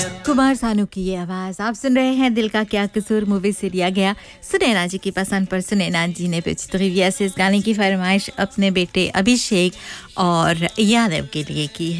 कुमार सानू की ये आवाज़ आप सुन रहे हैं दिल का क्या कसूर मूवी से लिया गया सुनैना जी की पसंद पर सुनैना जी ने पेचित रिव्या से इस गाने की फरमाइश अपने बेटे अभिषेक और यादव के लिए की